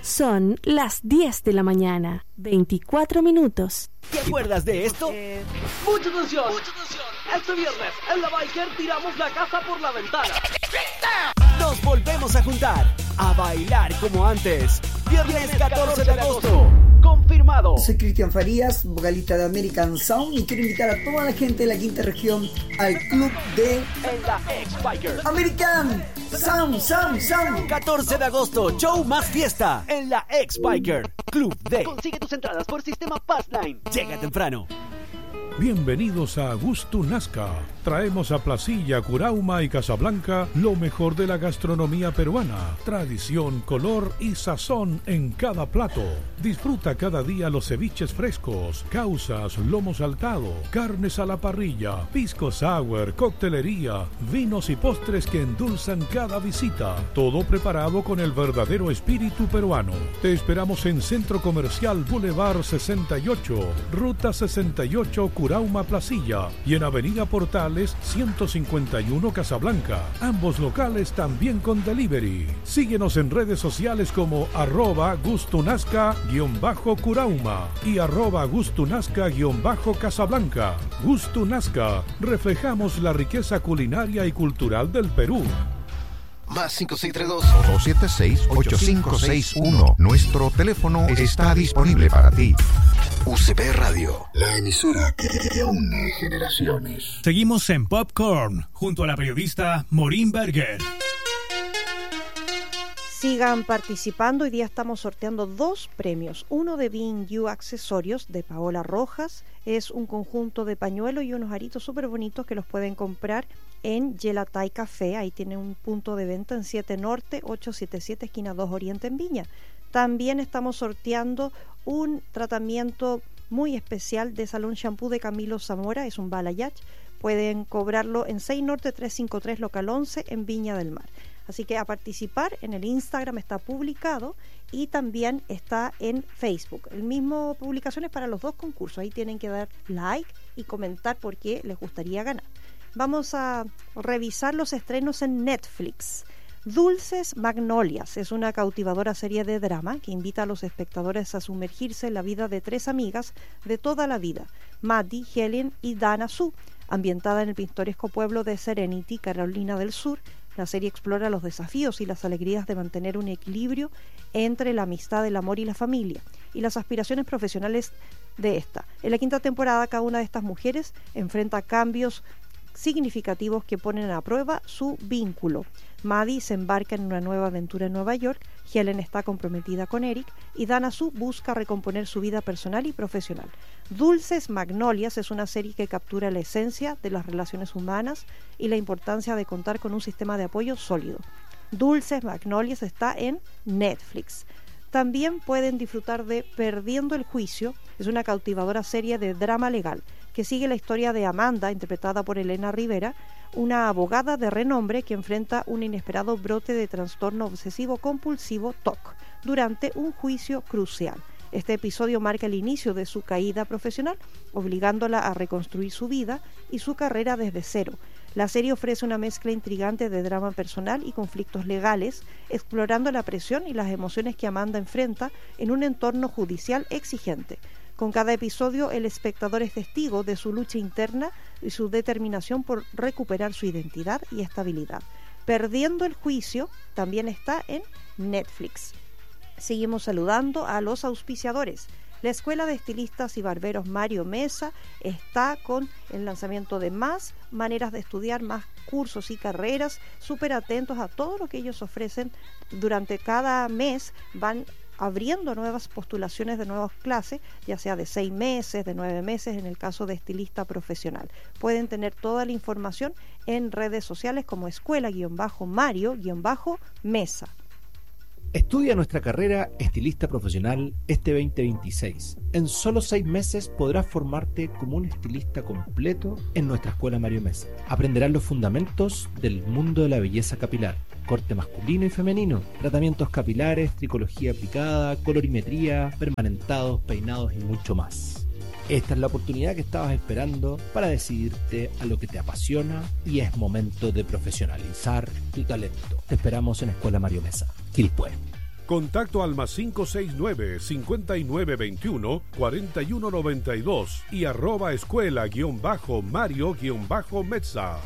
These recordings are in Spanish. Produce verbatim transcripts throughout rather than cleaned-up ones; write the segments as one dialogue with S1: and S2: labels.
S1: Son las diez de la mañana, veinticuatro minutos.
S2: ¿Te acuerdas de esto?
S3: Eh... ¡Mucha atención! ¡Mucha atención! Este viernes, en la Biker tiramos la casa por la ventana.
S2: Nos volvemos a juntar, a bailar como antes. Viernes catorce de agosto.
S3: Confirmado.
S4: Soy Cristian Farías, vocalista de American Sound, y quiero invitar a toda la gente de la quinta región al club de...
S3: En la X-Biker.
S4: American Sound, Sound, Sound.
S2: catorce de agosto, show más fiesta en la X-Biker. Club de...
S3: Consigue tus entradas por sistema Passline.
S2: Llega temprano.
S5: Bienvenidos a Gusto Nazca. Traemos a Placilla, Curauma y Casablanca lo mejor de la gastronomía peruana. Tradición, color y sazón en cada plato. Disfruta cada día los ceviches frescos, causas, lomo saltado, carnes a la parrilla, pisco sour, coctelería, vinos y postres que endulzan cada visita. Todo preparado con el verdadero espíritu peruano. Te esperamos en Centro Comercial Boulevard sesenta y ocho, Ruta sesenta y ocho, Curauma, Placilla, y en Avenida Portales ciento cincuenta y uno, Casablanca. Ambos locales también con delivery. Síguenos en redes sociales como arroba gustunazca-curauma y arroba gustunazca-casablanca. Gustunazca, reflejamos la riqueza culinaria y cultural del Perú.
S6: Más cinco seis tres dos, dos siete seis, ocho cinco seis uno. Nuestro teléfono está disponible para ti. U C P Radio, la emisora que une generaciones.
S7: Seguimos en Popcorn, junto a la periodista Maureen Berger.
S8: Sigan participando. Hoy día estamos sorteando dos premios. Uno de B and U Accesorios de Paola Rojas. Es un conjunto de pañuelo y unos aritos súper bonitos que los pueden comprar en Gelatay Café. Ahí tiene un punto de venta en siete Norte, ochocientos setenta y siete, esquina dos Oriente en Viña. También estamos sorteando un tratamiento muy especial de Salón Shampoo de Camilo Zamora. Es un balayage. Pueden cobrarlo en seis Norte, trescientos cincuenta y tres, local once en Viña del Mar. Así que a participar. En el Instagram está publicado y también está en Facebook. El mismo publicaciones para los dos concursos. Ahí tienen que dar like y comentar por qué les gustaría ganar. Vamos a revisar los estrenos en Netflix. Dulces Magnolias es una cautivadora serie de drama que invita a los espectadores a sumergirse en la vida de tres amigas de toda la vida, Maddie, Helen y Dana Sue. Ambientada en el pintoresco pueblo de Serenity, Carolina del Sur, la serie explora los desafíos y las alegrías de mantener un equilibrio entre la amistad, el amor y la familia, y las aspiraciones profesionales de esta. En la quinta temporada, cada una de estas mujeres enfrenta cambios significativos que ponen a prueba su vínculo. Maddie se embarca en una nueva aventura en Nueva York, Helen está comprometida con Eric y Dana Sue busca recomponer su vida personal y profesional. Dulces Magnolias es una serie que captura la esencia de las relaciones humanas y la importancia de contar con un sistema de apoyo sólido. Dulces Magnolias está en Netflix. También pueden disfrutar de Perdiendo el Juicio, es una cautivadora serie de drama legal que sigue la historia de Amanda, interpretada por Elena Rivera, una abogada de renombre que enfrenta un inesperado brote de trastorno obsesivo compulsivo T O C durante un juicio crucial. Este episodio marca el inicio de su caída profesional, obligándola a reconstruir su vida y su carrera desde cero. La serie ofrece una mezcla intrigante de drama personal y conflictos legales, explorando la presión y las emociones que Amanda enfrenta en un entorno judicial exigente. Con cada episodio, el espectador es testigo de su lucha interna y su determinación por recuperar su identidad y estabilidad. Perdiendo el Juicio también está en Netflix. Seguimos saludando a los auspiciadores. La Escuela de Estilistas y Barberos Mario Mesa está con el lanzamiento de más maneras de estudiar, más cursos y carreras. Súper atentos a todo lo que ellos ofrecen. Durante cada mes van abriendo nuevas postulaciones de nuevas clases, ya sea de seis meses, de nueve meses, en el caso de estilista profesional. Pueden tener toda la información en redes sociales como escuela-mario-mesa.
S9: Estudia nuestra carrera estilista profesional este veinte veintiséis. En solo seis meses podrás formarte como un estilista completo en nuestra escuela Mario Mesa. Aprenderás los fundamentos del mundo de la belleza capilar, corte masculino y femenino, tratamientos capilares, tricología aplicada, colorimetría, permanentados, peinados y mucho más. Esta es la oportunidad que estabas esperando para decidirte a lo que te apasiona y es momento de profesionalizar tu talento. Te esperamos en Escuela Mario Mesa, Quilpué.
S5: Contacto al más cinco seis nueve, cincuenta y nueve veintiuno, cuarenta y uno noventa y dos y arroba escuela guión bajo Mario guión bajo Metza.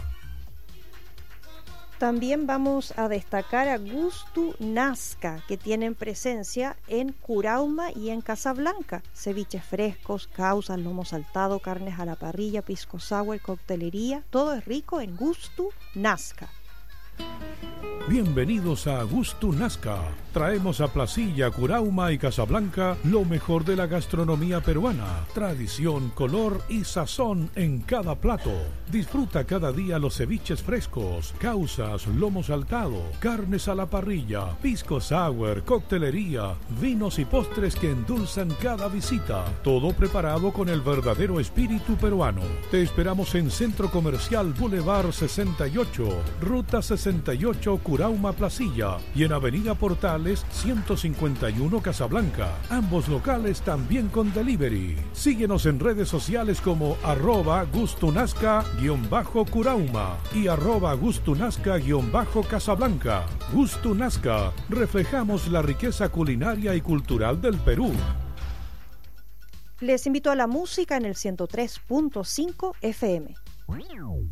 S8: También vamos a destacar a Gusto Nazca, que tienen presencia en Curauma y en Casablanca. Ceviches frescos, causas, lomo saltado, carnes a la parrilla, pisco sour, coctelería. Todo es rico en Gusto Nazca.
S5: Bienvenidos a Gusto Nazca. Traemos a Placilla, Curauma y Casablanca lo mejor de la gastronomía peruana. Tradición, color y sazón en cada plato. Disfruta cada día los ceviches frescos, causas, lomo saltado, carnes a la parrilla, pisco sour, coctelería, vinos y postres que endulzan cada visita. Todo preparado con el verdadero espíritu peruano. Te esperamos en Centro Comercial Boulevard sesenta y ocho, Ruta sesenta y ocho, Curauma, Placilla, y en Avenida Portales ciento cincuenta y uno, Casablanca. Ambos locales también con delivery. Síguenos en redes sociales como arroba gustunazca guión bajo Curauma y arroba gustunazca guión bajo Casablanca. Gustunazca, reflejamos la riqueza culinaria y cultural del Perú.
S8: Les invito a la música en el ciento tres punto cinco F M.